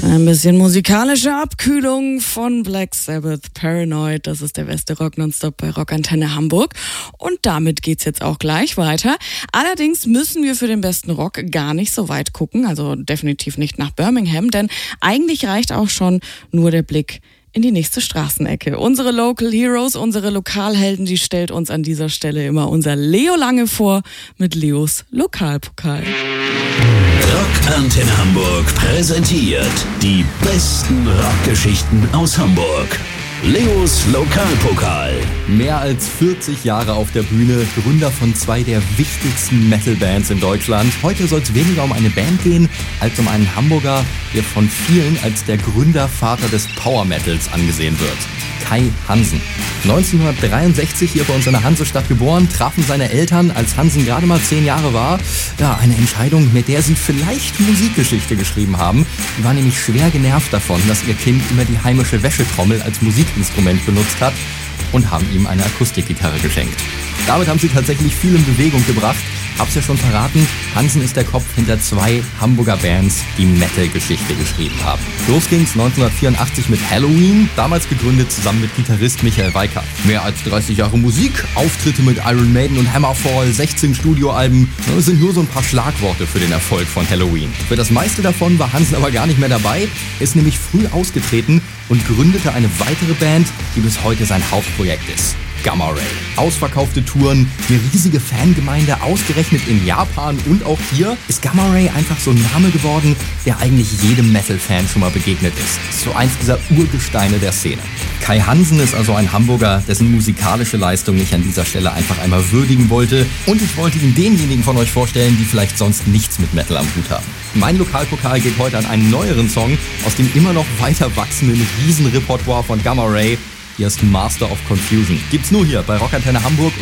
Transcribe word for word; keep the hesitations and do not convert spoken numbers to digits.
Ein bisschen musikalische Abkühlung von Black Sabbath, Paranoid. Das ist der beste Rock nonstop bei Rockantenne Hamburg. Und damit geht's jetzt auch gleich weiter. Allerdings müssen wir für den besten Rock gar nicht so weit gucken. Also definitiv nicht nach Birmingham, denn eigentlich reicht auch schon nur der Blick in die nächste Straßenecke. Unsere Local Heroes, unsere Lokalhelden, die stellt uns an dieser Stelle immer unser Leo Lange vor mit Leos Lokalpokal. Rockantenne Hamburg präsentiert die besten Rockgeschichten aus Hamburg. Leos Lokalpokal. Mehr als vierzig Jahre auf der Bühne, Gründer von zwei der wichtigsten Metal-Bands in Deutschland. Heute soll es weniger um eine Band gehen, als um einen Hamburger, der von vielen als der Gründervater des Power-Metals angesehen wird. Kai Hansen. neunzehnhundertdreiundsechzig hier bei uns in der Hansestadt geboren, trafen seine Eltern, als Hansen gerade mal zehn Jahre war. Ja, eine Entscheidung, mit der sie vielleicht Musikgeschichte geschrieben haben. Die war nämlich schwer genervt davon, dass ihr Kind immer die heimische Wäschetrommel als Musikinstrument benutzt hat und haben ihm eine Akustikgitarre geschenkt. Damit haben sie tatsächlich viel in Bewegung gebracht. Hab's ja schon verraten, Hansen ist der Kopf hinter zwei Hamburger Bands, die Metal-Geschichte geschrieben haben. Los ging's neunzehnhundertvierundachtzig mit Halloween, damals gegründet zusammen mit Gitarrist Michael Weikert. Mehr als dreißig Jahre Musik, Auftritte mit Iron Maiden und Hammerfall, sechzehn Studioalben, das sind nur so ein paar Schlagworte für den Erfolg von Halloween. Für das meiste davon war Hansen aber gar nicht mehr dabei, ist nämlich früh ausgetreten und gründete eine weitere Band, die bis heute sein Hauptprojekt ist. Gamma Ray. Ausverkaufte Touren, eine riesige Fangemeinde, ausgerechnet in Japan und auch hier ist Gamma Ray einfach so ein Name geworden, der eigentlich jedem Metal-Fan schon mal begegnet ist. So eins dieser Urgesteine der Szene. Kai Hansen ist also ein Hamburger, dessen musikalische Leistung ich an dieser Stelle einfach einmal würdigen wollte. Und ich wollte ihn denjenigen von euch vorstellen, die vielleicht sonst nichts mit Metal am Hut haben. Mein Lokalpokal geht heute an einen neueren Song aus dem immer noch weiter wachsenden Riesenrepertoire von Gamma Ray. Hier ist Master of Confusion. Gibt's nur hier bei Rockantenne Hamburg.